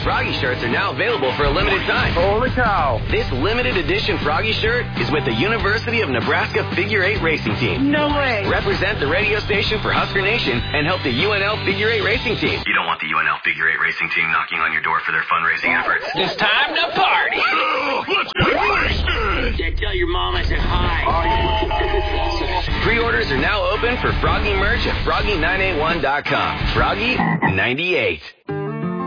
Froggy shirts are now available for a limited time. Holy cow. This limited edition Froggy shirt is with the University of Nebraska Figure 8 Racing Team. No way. Represent the radio station for Husker Nation and help the UNL Figure 8 Racing Team. You don't want the UNL Figure 8 Racing Team knocking on your door for their fundraising efforts. It's time to party. Let's get wasted. Yeah, tell your mom I said hi. Pre-orders are now open for Froggy merch at Froggy981.com. Froggy98.